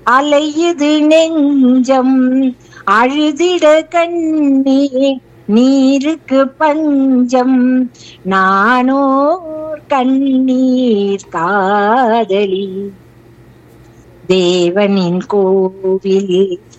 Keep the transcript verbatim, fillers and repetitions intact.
அலையுது நெஞ்சம் அழுதிட கண்ணீர் நீருக்கு பஞ்சம் நானோர் கண்ணீர் காதலி. தேவனின் கோவில்